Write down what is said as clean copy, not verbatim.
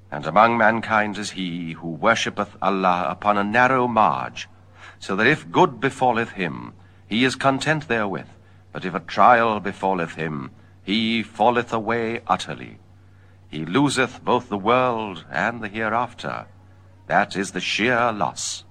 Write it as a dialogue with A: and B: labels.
A: And among mankind is he who worshippeth Allah upon a narrow marge, so that if good befalleth him, he is content therewith, but if a trial befalleth him, he falleth away utterly. He loseth both the world and the hereafter. That is the sheer loss.